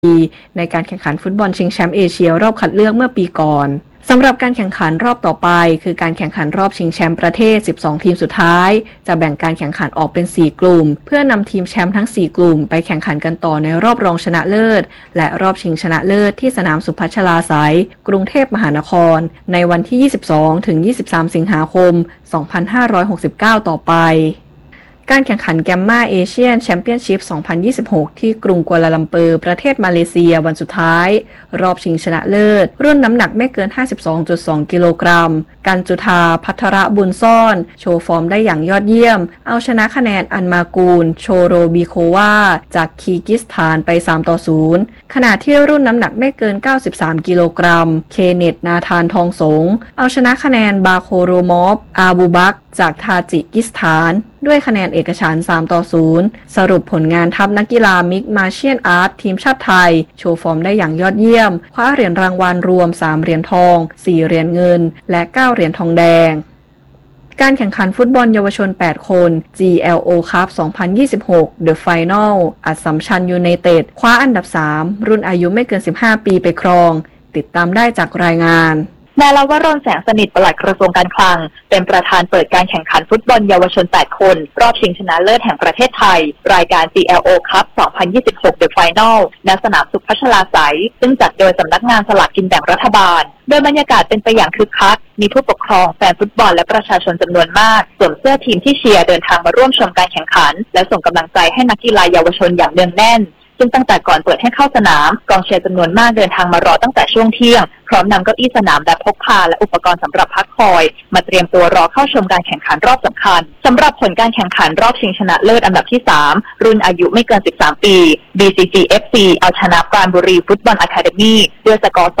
ในการแข่งขันฟุตบอลชิงแชมป์เอเชียรอบคัดเลือกเมื่อปีก่อนสำหรับการแข่งขันรอบต่อไปคือการแข่งขันรอบชิงแชมป์ประเทศ12ทีมสุดท้ายจะแบ่งการแข่งขันออกเป็น4กลุ่มเพื่อนำทีมแชมป์ทั้ง4กลุ่มไปแข่งขันกันต่อในรอบรองชนะเลิศและรอบชิงชนะเลิศที่สนามสุพัชลาไสยกรุงเทพมหานครในวันที่22ถึง23สิงหาคม2569ต่อไปการแข่งขันแกมมาเอเชียนแชมเปี้ยนชิพ2026ที่กรุงกัวลาลัมเปอร์ประเทศมาเลเซียวันสุดท้ายรอบชิงชนะเลิศรุ่นน้ำหนักไม่เกิน 52.2 กิโลกรัมกันจุธาภัทรบุญซ่อนโชว์ฟอร์มได้อย่างยอดเยี่ยมเอาชนะคะแนนอันมากูลโชโรบีโควาจากคีร์กิสถานไป3-0ขณะที่รุ่นน้ำหนักไม่เกิน 93 กิโลกรัมเคเนตนาธานทองสงเอาชนะคะแนนบาโคโรมอฟอาบูบักจากทาจิกิสถานด้วยคะแนนเอกฉันท์3-0สรุปผลงานทัพนักกีฬามิกมาเชียนอาร์ตทีมชาติไทยโชว์ฟอร์มได้อย่างยอดเยี่ยมคว้าเหรียญรางวัลรวม3เหรียญทอง4เหรียญเงินและ9เหรียญทองแดงการแข่งขันฟุตบอลเยาวชน8คน GLO Cup 2026 The Final อัสสัมชัญยูไนเต็ดคว้าอันดับ3รุ่นอายุไม่เกิน15ปีไปครองติดตามได้จากรายงานนายลวรน แสงสนิทปลัดกระทรวงการคลังเป็นประธานเปิดการแข่งขันฟุตบอลเยาวชน8คนรอบชิงชนะเลิศแห่งประเทศไทยรายการ GLO Cup 2026 The Final ณ สนามสุพัชลาไสยซึ่งจัดโดยสำนักงานสลากกินแบ่งรัฐบาลโดยบรรยากาศเป็นไปอย่างคึกคักมีผู้ปกครองแฟนฟุตบอลและประชาชนจำนวนมากสวมเสื้อทีมที่เชียร์เดินทางมาร่วมชมการแข่งขันและส่งกำลังใจให้นักกีฬาเยาวชนอย่างเนืองแน่นซึ่งตั้งแต่ก่อนเปิดให้เข้าสนามกองเชียร์จำนวนมากเดินทางมารอตั้งแต่ช่วงเที่ยงพร้อมนำเก้าอี้สนามแบบพกพาและอุปกรณ์สำหรับพักคอยมาเตรียมตัวรอเข้าชมการแข่งขันรอบสำคัญสำหรับผลการแข่งขันรอบชิงชนะเลิศอันดับที่3รุ่นอายุไม่เกิน13ปี BCG FC เอาชนะปราณบุรีฟุตบอลอะคาเดมี่ด้วยสกอร์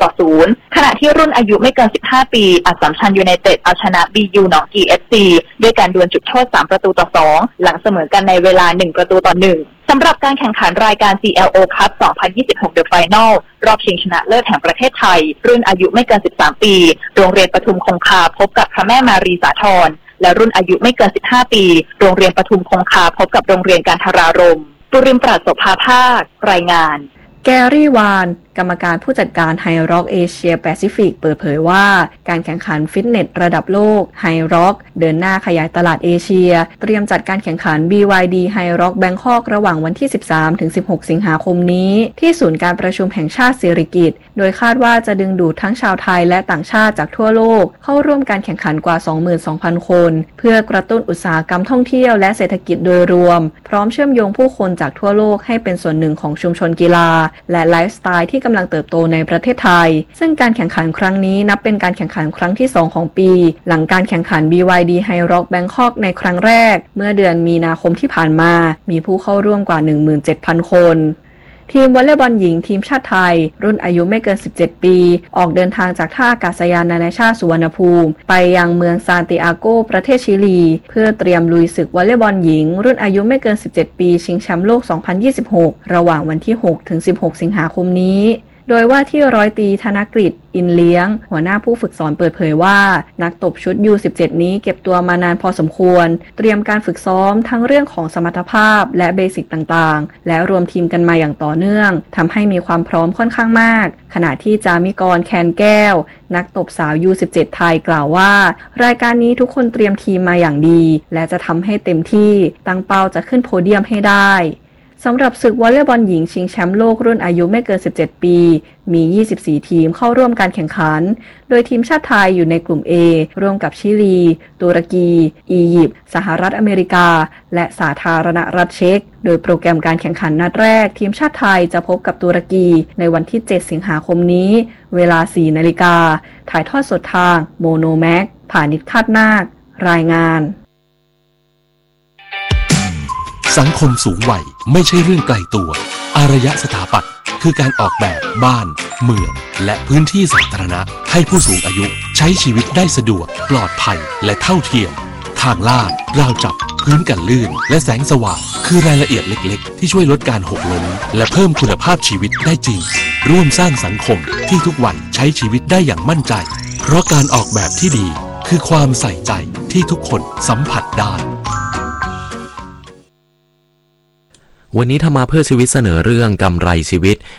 2-0ขณะที่รุ่นอายุไม่เกิน15ปีอัสสัมชัญยูไนเต็ดเอาชนะ BU หนองกี่ FC ด้วยการดวลจุดโทษ3-2หลังเสมอกันในเวลา1-1สำหรับการแข่งขันรายการ GLO Cup 2026 The Final รอบชิงชนะเลิศแห่งประเทศไทยรุ่นอายุไม่เกิน13ปีโรงเรียนปทุมคงคาพบกับพระแม่มารีสาธรและรุ่นอายุไม่เกิน15ปีโรงเรียนปทุมคงคาพบกับโรงเรียนการทรารมปุริมปราศโสภาภาครายงานแกรี่วานกรรมการผู้จัดการไฮร็อกเอเชียแปซิฟิกเปิดเผยว่าการแข่งขันฟิตเนสระดับโลกไฮร็อกเดินหน้าขยายตลาดเอเชียเตรียมจัดการแข่งขัน BYD High Rock Bangkok ระหว่างวันที่ 13-16 สิงหาคมนี้ที่ศูนย์การประชุมแห่งชาติสิริกิติ์โดยคาดว่าจะดึงดูดทั้งชาวไทยและต่างชาติจากทั่วโลกเข้าร่วมการแข่งขันกว่า 22,000 คนเพื่อกระตุ้นอุตสาหกรรมท่องเที่ยวและเศรษฐกิจโดยรวมพร้อมเชื่อมโยงผู้คนจากทั่วโลกให้เป็นส่วนหนึ่งของชุมชนกีฬาและไลฟ์สไตล์ที่กำลังเติบโตในประเทศไทยซึ่งการแข่งขันครั้งนี้นับเป็นการแข่งขันครั้งที่2ของปีหลังการแข่งขัน BYD High Rock Bangkok ในครั้งแรกเมื่อเดือนมีนาคมที่ผ่านมามีผู้เข้าร่วมกว่า 17,000 คนทีมวอลเลย์บอลหญิงทีมชาติไทยรุ่นอายุไม่เกิน17ปีออกเดินทางจากท่าอากาศยานนานาชาติสุวรรณภูมิไปยังเมืองซานติอาโกประเทศชิลีเพื่อเตรียมลุยศึกวอลเลย์บอลหญิงรุ่นอายุไม่เกิน17ปีชิงแชมป์โลก2026ระหว่างวันที่6-16 สิงหาคมนี้โดยว่าที่ร้อยตรีธนกฤษอินเลี้ยงหัวหน้าผู้ฝึกสอนเปิดเผยว่านักตบชุด U17 นี้เก็บตัวมานานพอสมควรเตรียมการฝึกซ้อมทั้งเรื่องของสมรรถภาพและเบสิกต่างๆและรวมทีมกันมาอย่างต่อเนื่องทำให้มีความพร้อมค่อนข้างมากขณะที่จามิกรแคนแก้วนักตบสาว U17 ไทยกล่าวว่ารายการนี้ทุกคนเตรียมทีมมาอย่างดีและจะทำให้เต็มที่ตั้งเป้าจะขึ้นโพเดียมให้ได้สำหรับศึกวอลเลย์บอลหญิงชิงแชมป์โลกรุ่นอายุไม่เกิน17ปีมี24ทีมเข้าร่วมการแข่งขันโดยทีมชาติไทยอยู่ในกลุ่ม A ร่วมกับชิลีตุรกีอียิปต์สหรัฐอเมริกาและสาธารณรัฐเช็กโดยโปรแกรมการแข่งขันนัดแรกทีมชาติไทยจะพบกับตุรกีในวันที่7สิงหาคมนี้เวลา 4 นาฬิกาถ่ายทอดสดทางโมโนแม็กผานิชคาดนาครายงานสังคมสูงวัยไม่ใช่เรื่องไกลตัวอารยสถาปัตย์คือการออกแบบบ้านเมืองและพื้นที่สาธารณะให้ผู้สูงอายุใช้ชีวิตได้สะดวกปลอดภัยและเท่าเทียมทางลาดราวจับพื้นกันลื่นและแสงสว่างคือรายละเอียดเล็กๆที่ช่วยลดการหกล้มและเพิ่มคุณภาพชีวิตได้จริงร่วมสร้างสังคมที่ทุกวันใช้ชีวิตได้อย่างมั่นใจเพราะการออกแบบที่ดีคือความใส่ใจที่ทุกคนสัมผัสได้วันนี้ธรรมะเพื่อชีวิตเสนอเรื่องกำไรชีวิต